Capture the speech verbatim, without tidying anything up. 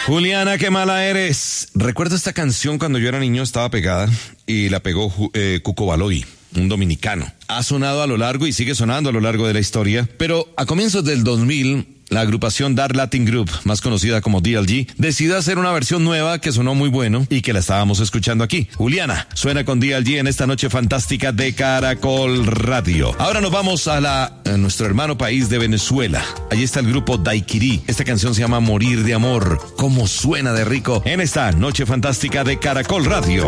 Juliana, qué mala eres. Recuerdo esta canción cuando yo era niño, estaba pegada y la pegó eh, Cuco Baloy, un dominicano. Ha sonado a lo largo y sigue sonando a lo largo de la historia, pero a comienzos del dos mil, la agrupación Dark Latin Group, más conocida como D L G, decidió hacer una versión nueva que sonó muy bueno y que la estábamos escuchando aquí. Juliana suena con D L G en esta noche fantástica de Caracol Radio. Ahora nos vamos a, la, a nuestro hermano país de Venezuela. Allí está el grupo Daiquiri. Esta canción se llama Morir de Amor. ¿Cómo suena de rico en esta noche fantástica de Caracol Radio?